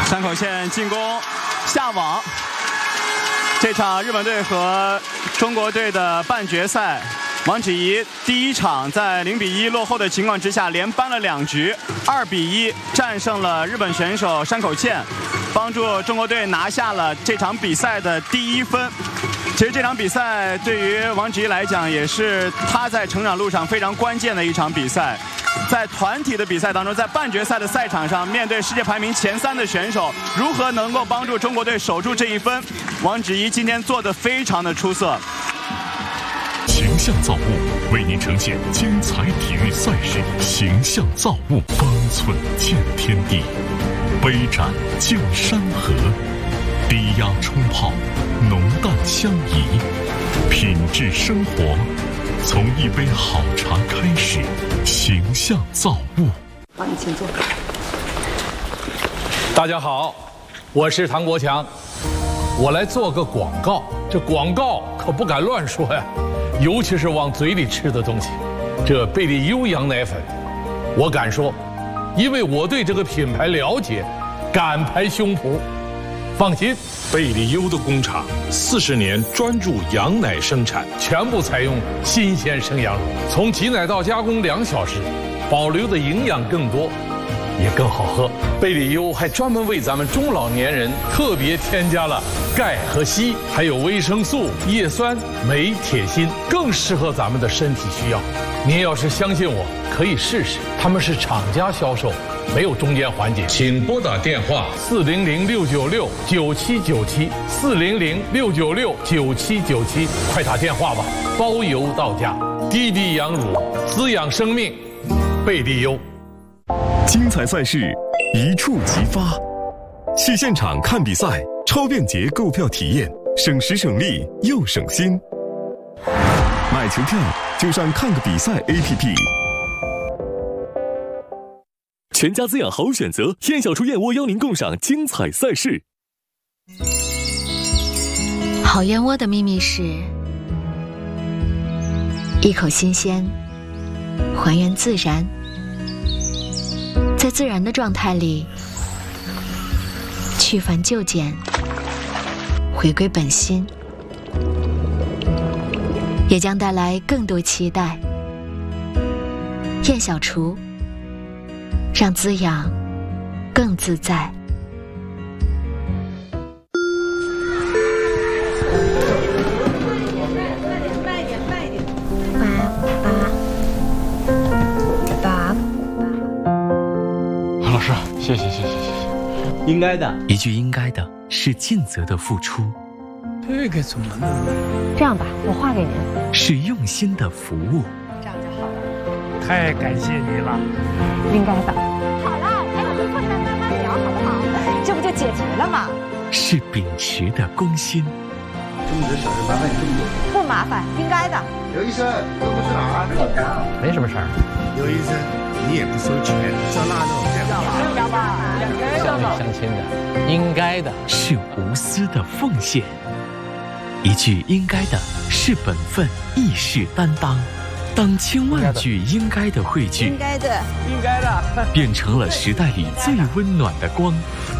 山口茜进攻下网。这场日本队和中国队的半决赛，王芷怡第一场在0比1落后的情况之下，连扳了2局，2比1战胜了日本选手山口茜，帮助中国队拿下了这场比赛的第1分。其实这场比赛对于王芷怡来讲，也是她在成长路上非常关键的一场比赛。在团体的比赛当中，在半决赛的赛场上，面对世界排名前3的选手，如何能够帮助中国队守住这1分？王芷怡今天做得非常的出色。 形象造物为您呈现精彩体育赛事，形象造物，方寸见天地，杯盏见山河，低压冲泡，浓淡相宜，品质生活，从一杯好茶开始。形象造物。 好，你请坐。 大家好，我是唐国强，我来做个广告。这广告可不敢乱说呀，尤其是往嘴里吃的东西。这贝利优羊奶粉，我敢说，因为我对这个品牌了解，敢拍胸脯。放心， 贝利优的工厂40年专注羊奶生产， 全部采用新鲜生羊乳，从挤奶到加工2小时，保留的营养更多，也更好喝。贝利优还专门为咱们中老年人特别添加了钙和硒，还有维生素、叶酸、镁、铁、锌，更适合咱们的身体需要。您要是相信我，可以试试，他们是厂家销售，没有中间环节。 请拨打电话 400-696-9797，400-696-9797，快打电话吧，包邮到家。滴滴羊乳，滋养生命，贝利优。 精彩赛事一触即发，去现场看比赛，超便捷购票体验，省时省力又省心。买球票就上看个比赛 APP。全家滋养好选择，燕小厨燕窝邀您共赏精彩赛事。 好燕窝的秘密是一口新鲜，还原自然，在自然的状态里去繁就简，回归本心，也将带来更多期待。燕小厨，让滋养更自在。 老师，谢谢。 应该的， 一句应该的是尽责的付出， 这个怎么弄？ 这样吧，我画给您。 是用心的服务。 这样就好了。 太感谢你了。 应该的。好了，还有一会再慢慢聊，好不好？这不就解决了吗？ 是秉持的公心。 中午的小事麻烦你这么多。 不麻烦，应该的。 刘医生，都不是哪儿？ 没什么事儿。 刘医生，你也不收钱，照那弄。 乡里乡亲的，应该的， 是无私的奉献。一句应该的是本分，亦是担当。当千万句应该的汇聚， 应该的， 应该的， 变成了时代里最温暖的光。